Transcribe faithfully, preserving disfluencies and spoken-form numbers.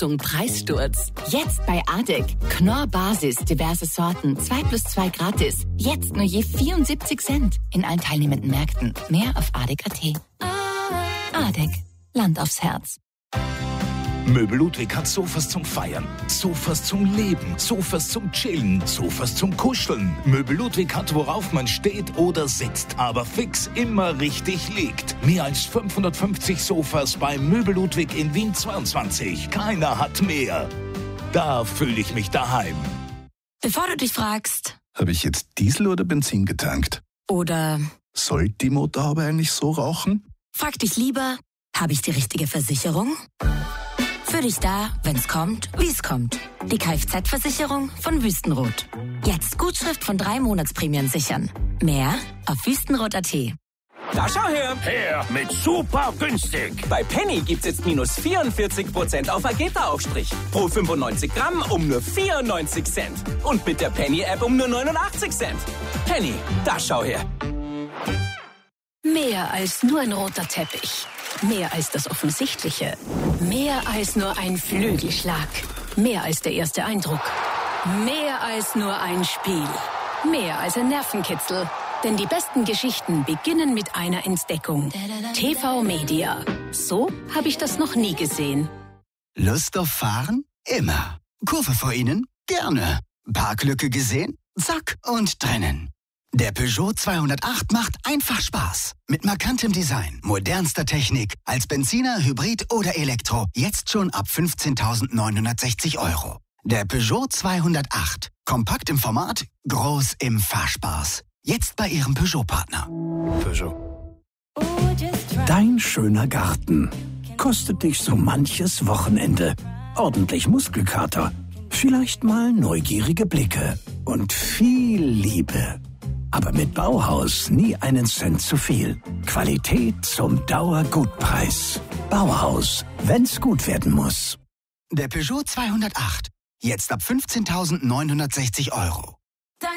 Achtung, Preissturz. Jetzt bei Adek. Knorr Basis, diverse Sorten, zwei plus zwei gratis. Jetzt nur je vierundsiebzig Cent. In allen teilnehmenden Märkten. Mehr auf adek punkt at. Adek. Land aufs Herz. Möbel Ludwig hat Sofas zum Feiern, Sofas zum Leben, Sofas zum Chillen, Sofas zum Kuscheln. Möbel Ludwig hat, worauf man steht oder sitzt, aber fix immer richtig liegt. Mehr als fünfhundertfünfzig Sofas bei Möbel Ludwig in Wien zweiundzwanzig. Keiner hat mehr. Da fühle ich mich daheim. Bevor du dich fragst, habe ich jetzt Diesel oder Benzin getankt? oder Sollte die Motorhaube eigentlich so rauchen? frag dich lieber, habe ich die richtige Versicherung? Für dich da, wenn's kommt, wie's kommt. Die Kfz-Versicherung von Wüstenrot. Jetzt Gutschrift von drei Monatsprämien sichern. Mehr auf wüstenrot punkt at. Da schau her! Her mit super günstig. Bei Penny gibt's jetzt minus vierundvierzig Prozent auf Vegeta-Aufstrich. Pro fünfundneunzig Gramm um nur vierundneunzig Cent. Und mit der Penny-App um nur neunundachtzig Cent. Penny, da schau her! Mehr als nur ein roter Teppich. Mehr als das Offensichtliche. Mehr als nur ein Flügelschlag. Mehr als der erste Eindruck. Mehr als nur ein Spiel. Mehr als ein Nervenkitzel. Denn die besten Geschichten beginnen mit einer Entdeckung. T V Media. So habe ich das noch nie gesehen. Lust auf Fahren? Immer. Kurve vor Ihnen? Gerne. Parklücke gesehen? Zack und drinnen. Der Peugeot zweihundertacht macht einfach Spaß. Mit markantem Design, modernster Technik, als Benziner, Hybrid oder Elektro. Jetzt schon ab fünfzehntausendneunhundertsechzig Euro. Der Peugeot zweihundertacht. Kompakt im Format, groß im Fahrspaß. Jetzt bei Ihrem Peugeot-Partner. Peugeot. Dein schöner Garten kostet dich so manches Wochenende. Ordentlich Muskelkater, vielleicht mal neugierige Blicke und viel Liebe. Aber mit Bauhaus nie einen Cent zu viel. Qualität zum Dauergutpreis. Bauhaus, wenn's gut werden muss. Der Peugeot zweihundertacht. Jetzt ab fünfzehntausendneunhundertsechzig Euro.